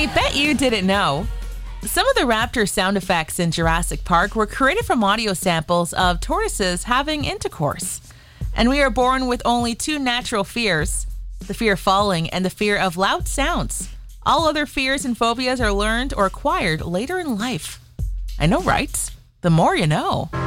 I bet you didn't know. Some of the raptor sound effects in Jurassic Park were created from audio samples of tortoises having intercourse. And we are born with only two natural fears, the fear of falling and the fear of loud sounds. All other fears and phobias are learned or acquired later in life. I know, right? The more you know.